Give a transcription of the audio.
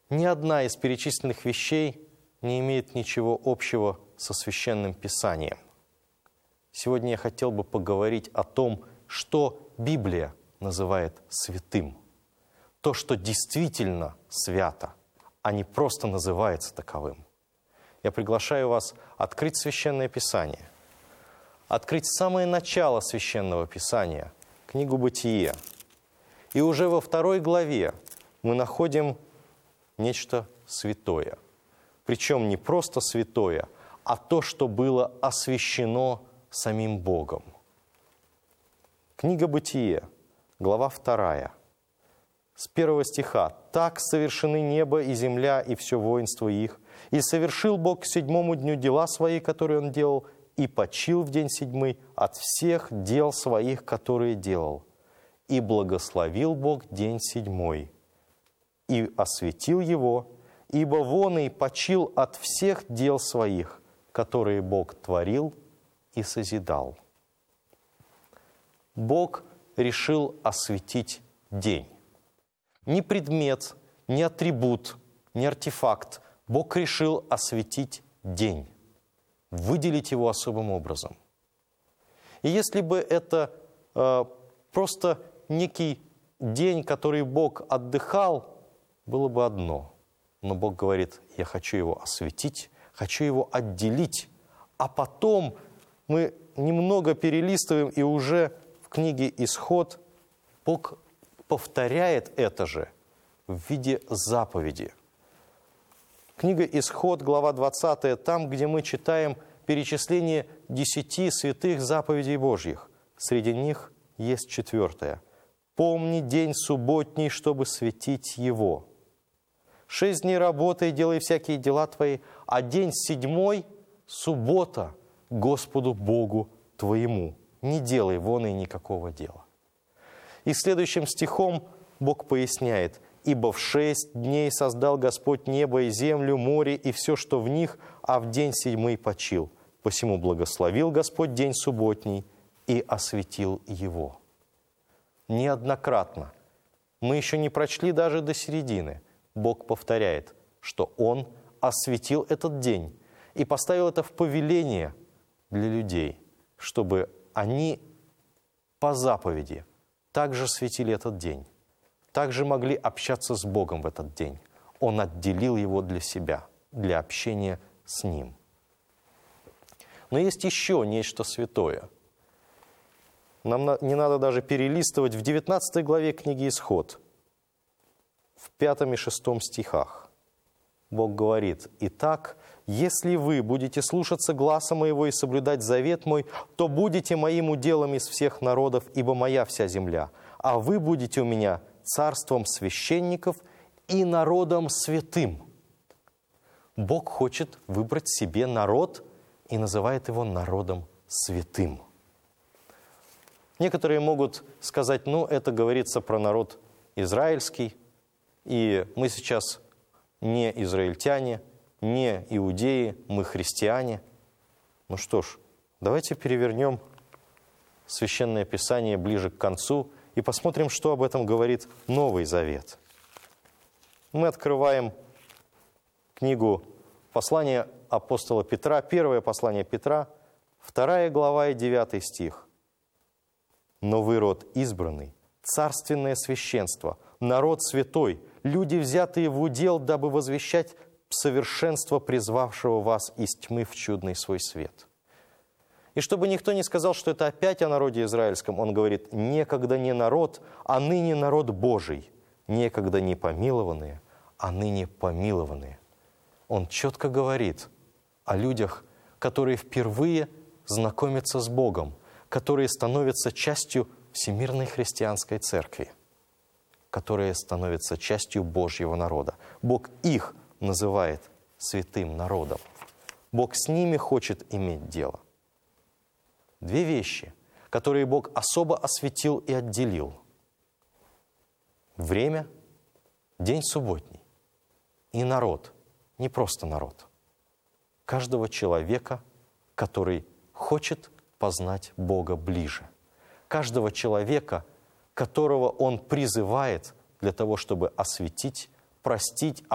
Ни одна из перечисленных вещей не имеет ничего общего со Священным Писанием. Сегодня я хотел бы поговорить о том, что Библия называет святым. То, что действительно свято, а не просто называется таковым. Я приглашаю вас открыть Священное Писание, открыть самое начало Священного Писания, книгу «Бытие». И уже во 2 главе мы находим нечто святое. Причем не просто святое, а то, что было освящено самим Богом. Книга «Бытие», глава 2, с 1 стиха. «Так совершены небо и земля, и все воинство их. И совершил Бог к 7-му дню дела свои, которые Он делал, и почил в день 7-й от всех дел своих, которые делал. И благословил Бог день 7-й, и осветил его, ибо вон и почил от всех дел своих, которые Бог творил и созидал». Бог решил осветить день. Ни предмет, ни атрибут, ни артефакт. Бог решил осветить день, выделить его особым образом. И если бы это просто некий день, который Бог отдыхал, было бы одно. Но Бог говорит: я хочу его осветить, хочу его отделить. А потом мы немного перелистываем, и уже в книге «Исход» Бог повторяет это же в виде заповеди. Книга «Исход», глава 20, там, где мы читаем перечисление 10 святых заповедей Божьих. Среди них есть 4. «Помни день субботний, чтобы светить его. 6 дней работай, делай всякие дела твои, а день 7 – суббота Господу Богу твоему. Не делай вон и никакого дела». И следующим стихом Бог поясняет: «Ибо в 6 дней создал Господь небо и землю, море и все, что в них, а в день 7 почил. Посему благословил Господь день субботний и осветил его». Неоднократно, мы еще не прочли даже до середины, Бог повторяет, что Он осветил этот день и поставил это в повеление для людей, чтобы они по заповеди также светили этот день, также могли общаться с Богом в этот день. Он отделил его для себя, для общения с Ним. Но есть еще нечто святое. Нам не надо даже перелистывать. В 19 главе книги «Исход», в 5 и 6 стихах, Бог говорит: «Итак, если вы будете слушаться гласа моего и соблюдать завет мой, то будете моим уделом из всех народов, ибо моя вся земля, а вы будете у меня царством священников и народом святым». Бог хочет выбрать себе народ и называет его народом святым. Некоторые могут сказать: ну, это говорится про народ израильский, и мы сейчас не израильтяне, не иудеи, мы христиане. Ну что ж, давайте перевернем Священное Писание ближе к концу и посмотрим, что об этом говорит Новый Завет. Мы открываем книгу послания апостола Петра, 1 послание Петра, 2 глава и 9 стих. «Но вы род избранный, царственное священство, народ святой, люди, взятые в удел, дабы возвещать совершенство призвавшего вас из тьмы в чудный свой свет». И чтобы никто не сказал, что это опять о народе израильском, он говорит: «Некогда не народ, а ныне народ Божий, некогда не помилованные, а ныне помилованные». Он четко говорит о людях, которые впервые знакомятся с Богом, которые становятся частью Всемирной христианской церкви, которые становятся частью Божьего народа. Бог их называет святым народом. Бог с ними хочет иметь дело. 2 вещи, которые Бог особо осветил и отделил. Время, день субботний, и народ, не просто народ, каждого человека, который хочет познать Бога ближе, каждого человека, которого Он призывает для того, чтобы осветить, простить,